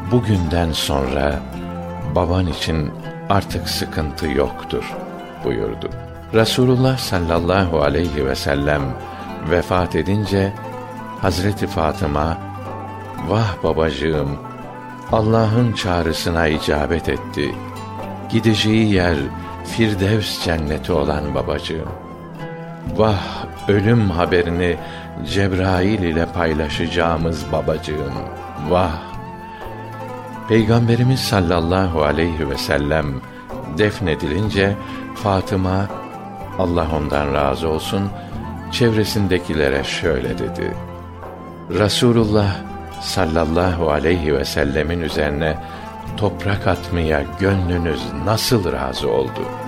bugünden sonra baban için artık sıkıntı yoktur buyurdu. Resulullah sallallahu aleyhi ve sellem vefat edince Hazreti Fatıma, "Vah babacığım, Allah'ın çağrısına icabet etti. Gideceği yer Firdevs cenneti olan babacığım. Vah ölüm haberini Cebrail ile paylaşacağımız babacığım, vah!" Peygamberimiz sallallahu aleyhi ve sellem defnedilince Fatıma, Allah ondan razı olsun, çevresindekilere şöyle dedi: "Resulullah sallallahu aleyhi ve sellemin üzerine toprak atmaya gönlünüz nasıl razı oldu?"